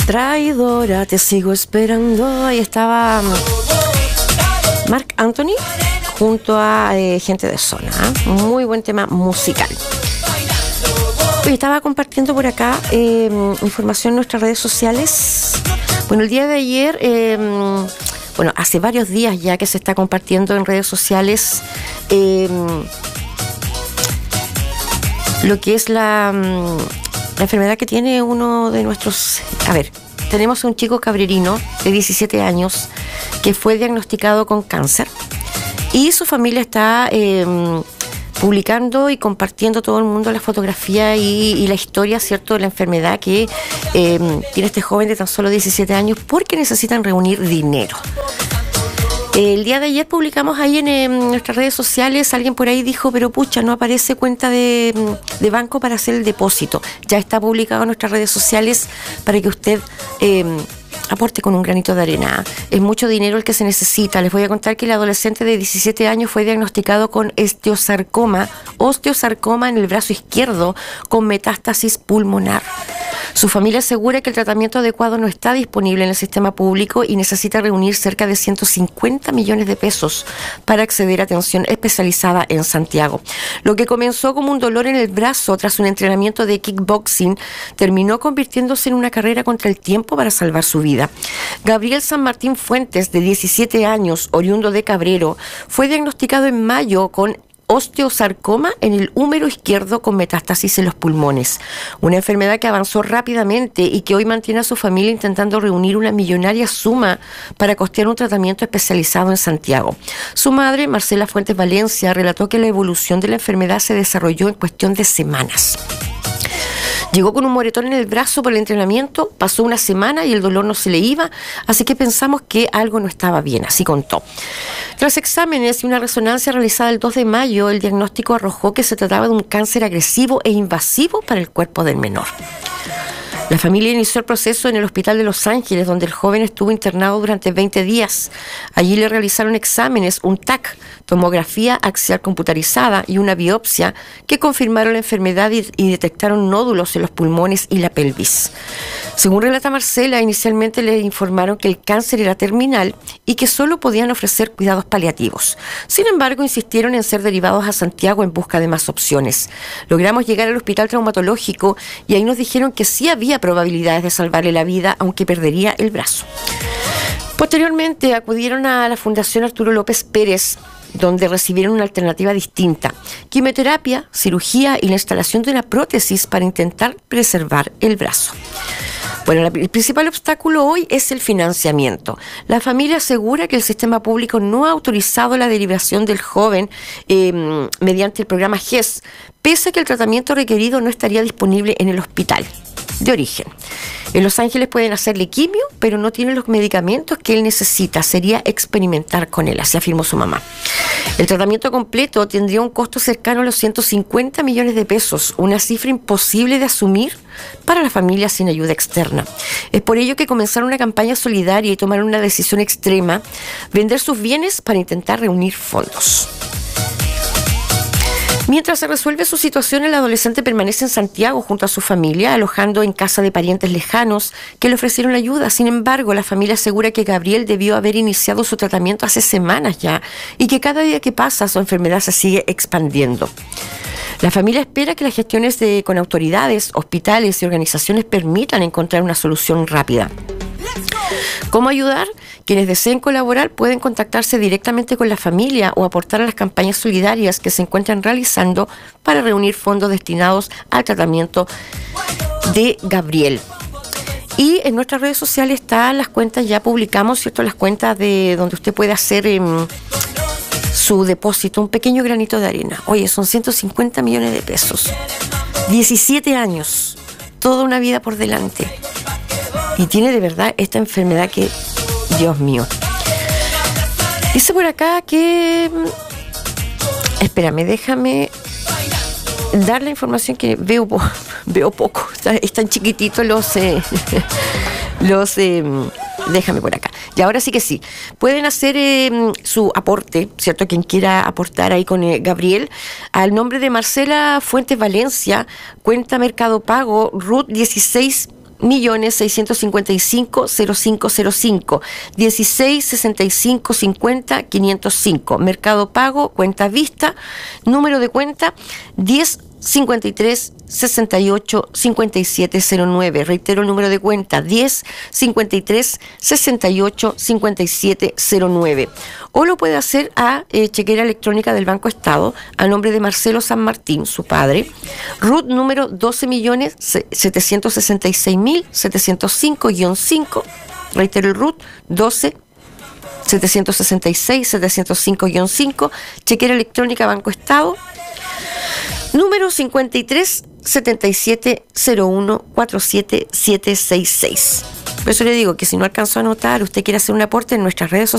Traidora, te sigo esperando. Ahí estaba Marc Anthony junto a Gente de Zona. Muy buen tema musical. Hoy estaba compartiendo por acá información en nuestras redes sociales. Bueno, el día de ayer, hace varios días ya que se está compartiendo en redes sociales lo que es la enfermedad que tiene uno de nuestros... A ver, tenemos a un chico cabrerino de 17 años que fue diagnosticado con cáncer y su familia está publicando y compartiendo todo el mundo la fotografía y la historia, ¿cierto?, de la enfermedad que tiene este joven de tan solo 17 años porque necesitan reunir dinero. El día de ayer publicamos ahí en nuestras redes sociales, alguien por ahí dijo, pero pucha, no aparece cuenta de banco para hacer el depósito. Ya está publicado en nuestras redes sociales para que usted aporte con un granito de arena. Es mucho dinero el que se necesita. Les voy a contar que el adolescente de 17 años fue diagnosticado con osteosarcoma en el brazo izquierdo con metástasis pulmonar. Su familia asegura que el tratamiento adecuado no está disponible en el sistema público y necesita reunir cerca de 150 millones de pesos para acceder a atención especializada en Santiago. Lo que comenzó como un dolor en el brazo tras un entrenamiento de kickboxing terminó convirtiéndose en una carrera contra el tiempo para salvar su vida. Gabriel San Martín Fuentes, de 17 años, oriundo de Cabrero, fue diagnosticado en mayo con osteosarcoma en el húmero izquierdo con metástasis en los pulmones, una enfermedad que avanzó rápidamente y que hoy mantiene a su familia intentando reunir una millonaria suma para costear un tratamiento especializado en Santiago. Su madre, Marcela Fuentes Valencia, relató que la evolución de la enfermedad se desarrolló en cuestión de semanas. Llegó con un moretón en el brazo por el entrenamiento, pasó una semana y el dolor no se le iba, así que pensamos que algo no estaba bien, así contó. Tras exámenes y una resonancia realizada el 2 de mayo, el diagnóstico arrojó que se trataba de un cáncer agresivo e invasivo para el cuerpo del menor. La familia inició el proceso en el Hospital de Los Ángeles, donde el joven estuvo internado durante 20 días. Allí le realizaron exámenes, un TAC, tomografía axial computarizada y una biopsia que confirmaron la enfermedad y detectaron nódulos en los pulmones y la pelvis. Según relata Marcela, inicialmente le informaron que el cáncer era terminal y que solo podían ofrecer cuidados paliativos. Sin embargo, insistieron en ser derivados a Santiago en busca de más opciones. Logramos llegar al hospital traumatológico y ahí nos dijeron que sí había probabilidades de salvarle la vida, aunque perdería el brazo. Posteriormente acudieron a la Fundación Arturo López Pérez, donde recibieron una alternativa distinta: quimioterapia, cirugía y la instalación de una prótesis para intentar preservar el brazo. Bueno, el principal obstáculo hoy es el financiamiento. La familia asegura que el sistema público no ha autorizado la derivación del joven mediante el programa GES, pese a que el tratamiento requerido no estaría disponible en el hospital de origen. En Los Ángeles pueden hacerle quimio, pero no tienen los medicamentos que él necesita. Sería experimentar con él, así afirmó su mamá. El tratamiento completo tendría un costo cercano a los 150 millones de pesos, una cifra imposible de asumir para la familia sin ayuda externa. Es por ello que comenzaron una campaña solidaria y tomaron una decisión extrema: vender sus bienes para intentar reunir fondos. Mientras se resuelve su situación, el adolescente permanece en Santiago junto a su familia, alojando en casa de parientes lejanos que le ofrecieron ayuda. Sin embargo, la familia asegura que Gabriel debió haber iniciado su tratamiento hace semanas ya y que cada día que pasa su enfermedad se sigue expandiendo. La familia espera que las gestiones con autoridades, hospitales y organizaciones permitan encontrar una solución rápida. ¿Cómo ayudar? Quienes deseen colaborar pueden contactarse directamente con la familia o aportar a las campañas solidarias que se encuentran realizando para reunir fondos destinados al tratamiento de Gabriel. Y en nuestras redes sociales están las cuentas, ya publicamos, ¿cierto?, las cuentas de donde usted puede hacer su depósito, un pequeño granito de arena. Oye, son 150 millones de pesos. 17 años, toda una vida por delante. Y tiene de verdad esta enfermedad que, Dios mío. Dice por acá que... Espérame, déjame dar la información que veo poco. Están chiquititos los... déjame por acá. Y ahora sí que sí. Pueden hacer su aporte, ¿cierto? Quien quiera aportar ahí con Gabriel, al nombre de Marcela Fuentes Valencia, cuenta Mercado Pago, RUT 16 16.655.0505, 16.65.50.505, Mercado Pago, cuenta vista, número de cuenta 10.53.68.57.09. Reitero el número de cuenta 10.53.68.57.09. O lo puede hacer a chequera electrónica del Banco Estado a nombre de Marcelo San Martín, su padre, RUT número 12.766.705-5. Reitero el RUT 12.766.705-5, chequera electrónica Banco Estado, número 53.7701.47766. Por eso le digo que si no alcanzó a anotar, usted quiere hacer un aporte en nuestras redes sociales.